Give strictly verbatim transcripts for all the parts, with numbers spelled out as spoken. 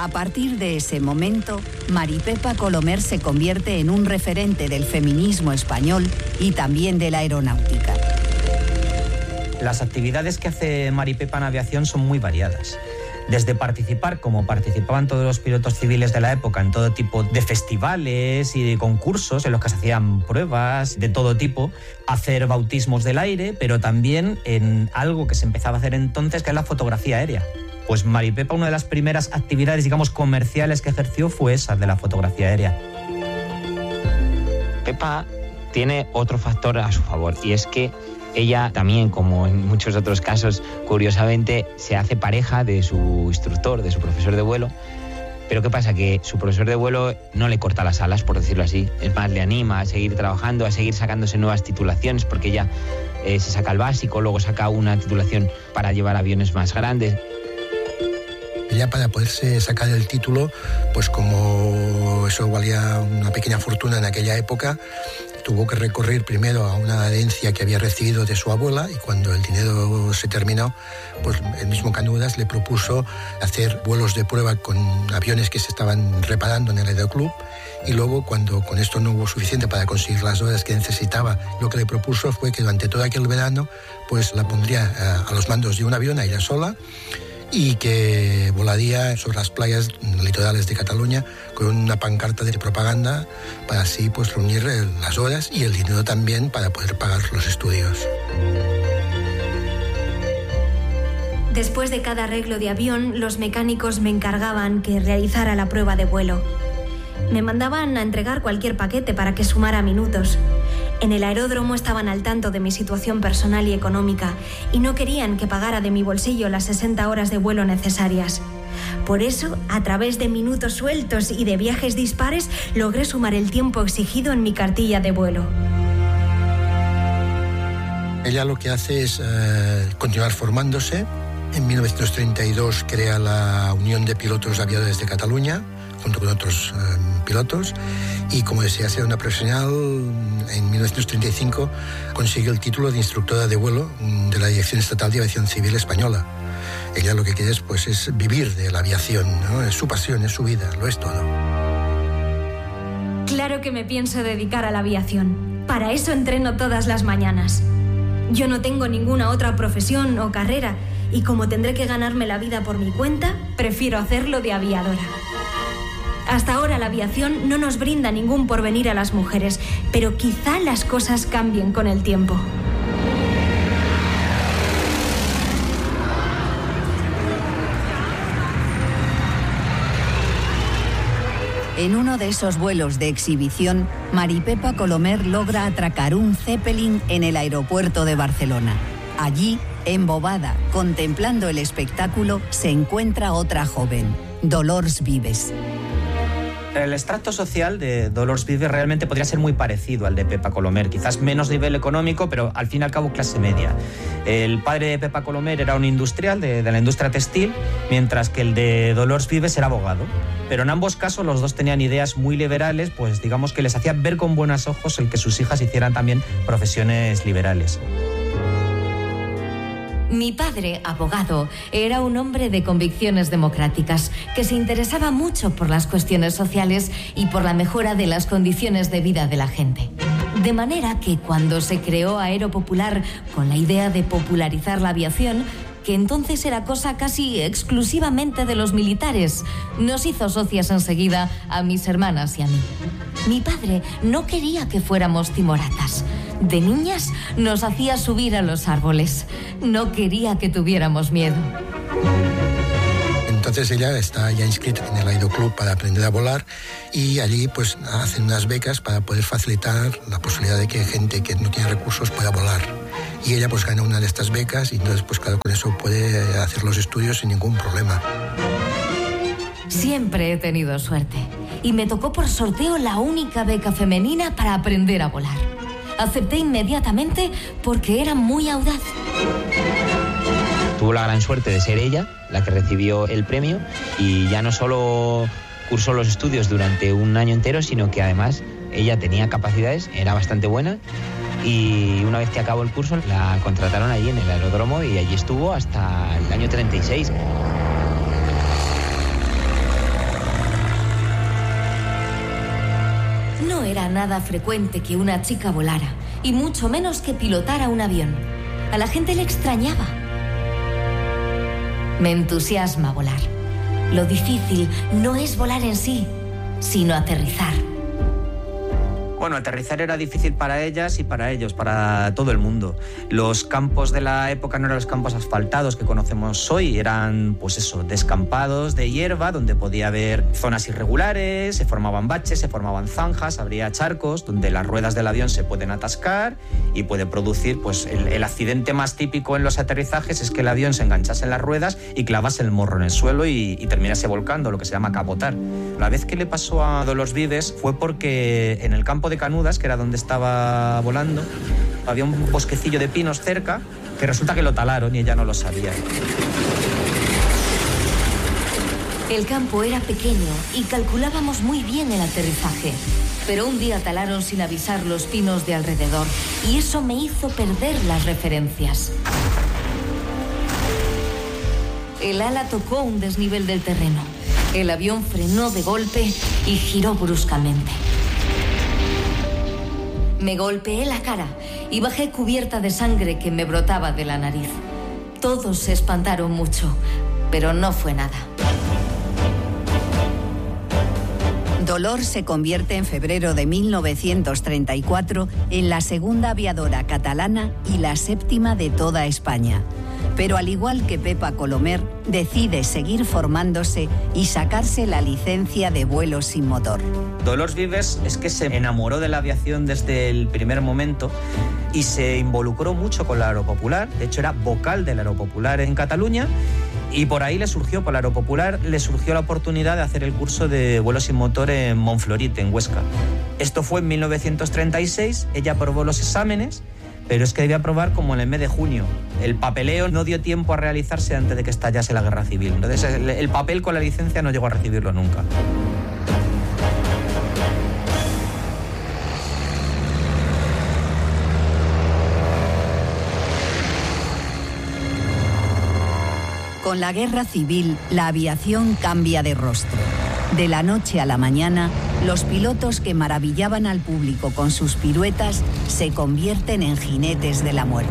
A partir de ese momento, Maripepa Colomer se convierte en un referente del feminismo español y también de la aeronáutica. Las actividades que hace Maripepa en aviación son muy variadas. Desde participar, como participaban todos los pilotos civiles de la época, en todo tipo de festivales y de concursos en los que se hacían pruebas de todo tipo, hacer bautismos del aire, pero también en algo que se empezaba a hacer entonces, que es la fotografía aérea. Pues Maripepa, una de las primeras actividades, digamos, comerciales que ejerció fue esa de la fotografía aérea. Pepa tiene otro factor a su favor, y es que ella también, como en muchos otros casos, curiosamente, se hace pareja de su instructor, de su profesor de vuelo. Pero ¿qué pasa? Que su profesor de vuelo no le corta las alas, por decirlo así. Es más, le anima a seguir trabajando, a seguir sacándose nuevas titulaciones, porque ella eh, se saca el básico, luego saca una titulación para llevar aviones más grandes. Ella, para poderse sacar el título, pues como eso valía una pequeña fortuna en aquella época, tuvo que recurrir primero a una herencia que había recibido de su abuela, y cuando el dinero se terminó, pues el mismo Canudas le propuso hacer vuelos de prueba con aviones que se estaban reparando en el aeroclub, y luego, cuando con esto no hubo suficiente para conseguir las horas que necesitaba, lo que le propuso fue que durante todo aquel verano pues la pondría a, a los mandos de un avión, a ella sola, y que volaría sobre las playas litorales de Cataluña con una pancarta de propaganda para así pues reunir las horas y el dinero también para poder pagar los estudios. Después de cada arreglo de avión, los mecánicos me encargaban que realizara la prueba de vuelo. Me mandaban a entregar cualquier paquete para que sumara minutos. En el aeródromo estaban al tanto de mi situación personal y económica y no querían que pagara de mi bolsillo las sesenta horas de vuelo necesarias. Por eso, a través de minutos sueltos y de viajes dispares, logré sumar el tiempo exigido en mi cartilla de vuelo. Ella lo que hace es eh, continuar formándose. En mil novecientos treinta y dos crea la Unión de Pilotos Aviadores de Cataluña, junto con otros eh, pilotos, y como desea ser una profesional, en mil novecientos treinta y cinco consigue el título de instructora de vuelo de la Dirección Estatal de Aviación Civil Española. Ella lo que quiere es, pues, es vivir de la aviación, ¿no? Es su pasión, es su vida, lo es todo. Claro que me pienso dedicar a la aviación. Para eso entreno todas las mañanas. Yo no tengo ninguna otra profesión o carrera, y como tendré que ganarme la vida por mi cuenta, prefiero hacerlo de aviadora. Hasta ahora la aviación no nos brinda ningún porvenir a las mujeres, pero quizá las cosas cambien con el tiempo. En uno de esos vuelos de exhibición, Maripepa Colomer logra atracar un Zeppelin en el aeropuerto de Barcelona. Allí, embobada, contemplando el espectáculo, se encuentra otra joven, Dolors Vives. El extracto social de Dolors Vives realmente podría ser muy parecido al de Pepa Colomer, quizás menos nivel económico, pero al fin y al cabo clase media. El padre de Pepa Colomer era un industrial de, de la industria textil, mientras que el de Dolors Vives era abogado. Pero en ambos casos los dos tenían ideas muy liberales, pues digamos que les hacía ver con buenos ojos el que sus hijas hicieran también profesiones liberales. Mi padre, abogado, era un hombre de convicciones democráticas que se interesaba mucho por las cuestiones sociales y por la mejora de las condiciones de vida de la gente. De manera que cuando se creó Aeropopular con la idea de popularizar la aviación, que entonces era cosa casi exclusivamente de los militares, nos hizo socias enseguida a mis hermanas y a mí. Mi padre no quería que fuéramos timoratas. De niñas nos hacía subir a los árboles. No quería que tuviéramos miedo. Entonces ella está ya inscrita en el Aeroclub para aprender a volar, y allí pues hacen unas becas para poder facilitar la posibilidad de que gente que no tiene recursos pueda volar. Y ella pues gana una de estas becas, y entonces pues claro, con eso puede hacer los estudios sin ningún problema. Siempre he tenido suerte, y me tocó por sorteo la única beca femenina para aprender a volar. Acepté inmediatamente porque era muy audaz. Tuvo la gran suerte de ser ella la que recibió el premio, y ya no solo cursó los estudios durante un año entero, sino que además ella tenía capacidades, era bastante buena, y una vez que acabó el curso la contrataron allí en el aeródromo, y allí estuvo hasta el año treinta y seis. No era nada frecuente que una chica volara, y mucho menos que pilotara un avión. A la gente le extrañaba. Me entusiasma volar. Lo difícil no es volar en sí, sino aterrizar. Bueno, aterrizar era difícil para ellas y para ellos, para todo el mundo. Los campos de la época no eran los campos asfaltados que conocemos hoy, eran, pues eso, descampados de hierba, donde podía haber zonas irregulares, se formaban baches, se formaban zanjas, habría charcos, donde las ruedas del avión se pueden atascar y puede producir, pues, el, el accidente más típico en los aterrizajes es que el avión se enganchase en las ruedas y clavase el morro en el suelo y, y terminase volcando, lo que se llama capotar. La vez que le pasó a Dolors Vives fue porque en el campo de Canudas, que era donde estaba volando, había un bosquecillo de pinos cerca que resulta que lo talaron y ella no lo sabía. El campo era pequeño y calculábamos muy bien el aterrizaje, pero un día talaron sin avisar los pinos de alrededor y eso me hizo perder las referencias. El ala tocó un desnivel del terreno. El avión frenó de golpe y giró bruscamente. Me golpeé la cara y bajé cubierta de sangre que me brotaba de la nariz. Todos se espantaron mucho, pero no fue nada. Dolors se convierte en febrero de mil novecientos treinta y cuatro en la segunda aviadora catalana y la séptima de toda España. Pero al igual que Pepa Colomer, decide seguir formándose y sacarse la licencia de vuelo sin motor. Dolors Vives es que se enamoró de la aviación desde el primer momento y se involucró mucho con la Aeropopular. De hecho, era vocal de la Aeropopular en Cataluña y por ahí le surgió, por la Aeropopular, le surgió la oportunidad de hacer el curso de vuelo sin motor en Montflorit, en Huesca. Esto fue en mil novecientos treinta y seis, ella aprobó los exámenes, pero es que debía aprobar como en el mes de junio. El papeleo no dio tiempo a realizarse antes de que estallase la guerra civil. Entonces, el, el papel con la licencia no llegó a recibirlo nunca. Con la guerra civil, la aviación cambia de rostro. De la noche a la mañana, los pilotos que maravillaban al público con sus piruetas se convierten en jinetes de la muerte.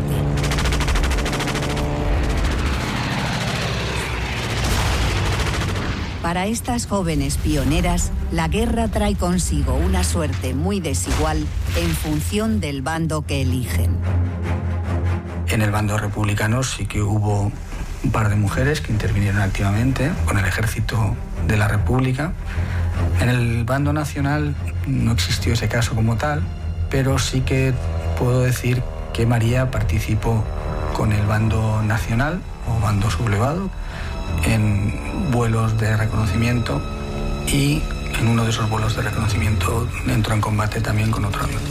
Para estas jóvenes pioneras, la guerra trae consigo una suerte muy desigual en función del bando que eligen. En el bando republicano sí que hubo un par de mujeres que intervinieron activamente con el ejército de la República. En el bando nacional no existió ese caso como tal, pero sí que puedo decir que María participó con el bando nacional o bando sublevado en vuelos de reconocimiento y en uno de esos vuelos de reconocimiento entró en combate también con otro avión.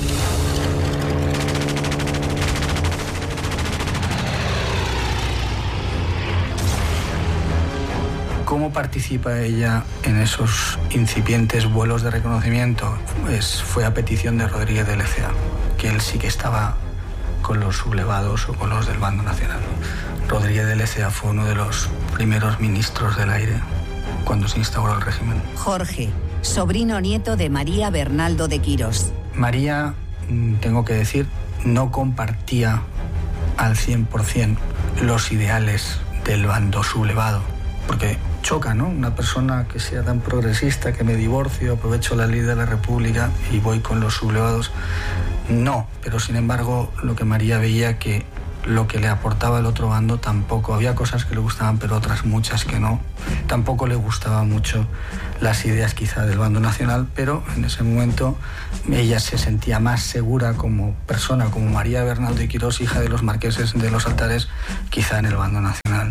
¿Cómo participa ella en esos incipientes vuelos de reconocimiento? Pues fue a petición de Rodríguez de Lecea, que él sí que estaba con los sublevados o con los del bando nacional. Rodríguez de Lecea fue uno de los primeros ministros del aire cuando se instauró el régimen. Jorge, sobrino nieto de María Bernaldo de Quirós. María, tengo que decir, no compartía al cien por ciento los ideales del bando sublevado, porque choca, ¿no? Una persona que sea tan progresista, que me divorcio, aprovecho la ley de la República y voy con los sublevados. No, pero sin embargo, lo que María veía que lo que le aportaba el otro bando tampoco, había cosas que le gustaban, pero otras muchas que no. Tampoco le gustaban mucho las ideas quizá del bando nacional, pero en ese momento ella se sentía más segura como persona, como María Bernaldo de Quirós, hija de los marqueses de los Altares, quizá en el bando nacional.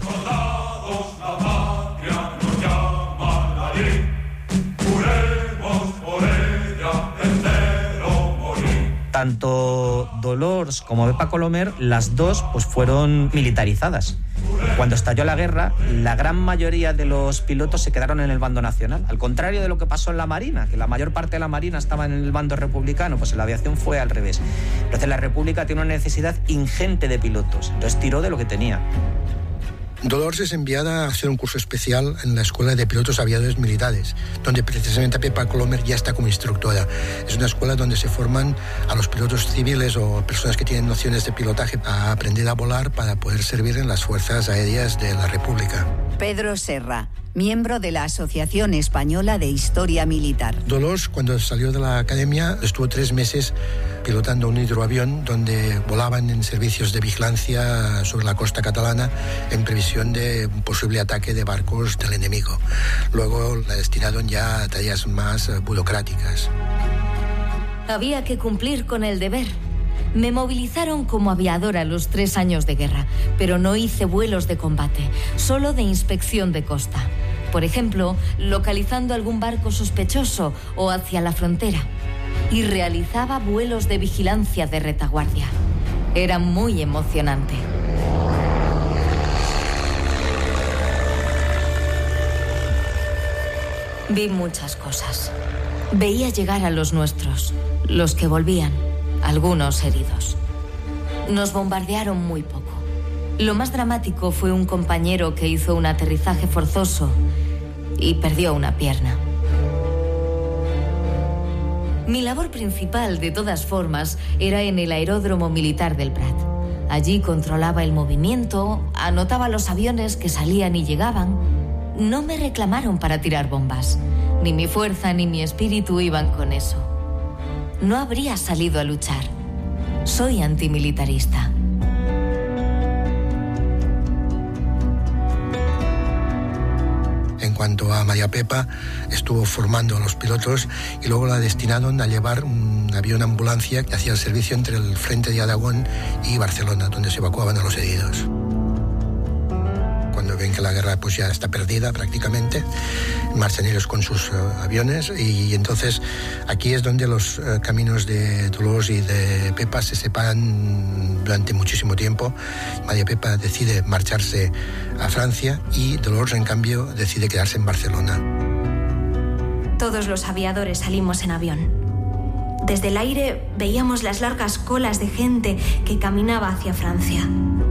Tanto Dolors como Pepa Colomer, las dos pues fueron militarizadas. Cuando estalló la guerra, la gran mayoría de los pilotos se quedaron en el bando nacional. Al contrario de lo que pasó en la Marina, que la mayor parte de la Marina estaba en el bando republicano, pues en la aviación fue al revés. Entonces la República tiene una necesidad ingente de pilotos, entonces tiró de lo que tenía. Dolores es enviada a hacer un curso especial en la Escuela de Pilotos Aviadores Militares, donde precisamente Pepa Colomer ya está como instructora. Es una escuela donde se forman a los pilotos civiles o personas que tienen nociones de pilotaje a aprender a volar para poder servir en las Fuerzas Aéreas de la República. Pedro Serra, miembro de la Asociación Española de Historia Militar. Dolores, cuando salió de la academia, estuvo tres meses pilotando un hidroavión donde volaban en servicios de vigilancia sobre la costa catalana en previsión de un posible ataque de barcos del enemigo. Luego la destinaron ya a tareas más burocráticas. Había que cumplir con el deber. Me movilizaron como aviadora los tres años de guerra, pero no hice vuelos de combate, solo de inspección de costa. Por ejemplo, localizando algún barco sospechoso o hacia la frontera. Y realizaba vuelos de vigilancia de retaguardia. Era muy emocionante. Vi muchas cosas. Veía llegar a los nuestros, los que volvían. Algunos heridos. Nos bombardearon muy poco. Lo más dramático fue un compañero que hizo un aterrizaje forzoso y perdió una pierna. Mi labor principal, de todas formas, era en el aeródromo militar del Prat. Allí controlaba el movimiento, anotaba los aviones que salían y llegaban. No me reclamaron para tirar bombas. Ni mi fuerza ni mi espíritu iban con eso. No habría salido a luchar. Soy antimilitarista. En cuanto a María Pepa, estuvo formando a los pilotos y luego la destinaron a llevar un avión ambulancia que hacía el servicio entre el frente de Aragón y Barcelona, donde se evacuaban a los heridos. Cuando ven que la guerra pues ya está perdida prácticamente, marchan ellos con sus uh, aviones y entonces aquí es donde los uh, caminos de Dolores y de Pepa se separan durante muchísimo tiempo. María Pepa decide marcharse a Francia y Dolores, en cambio, decide quedarse en Barcelona. Todos los aviadores salimos en avión. Desde el aire veíamos las largas colas de gente que caminaba hacia Francia.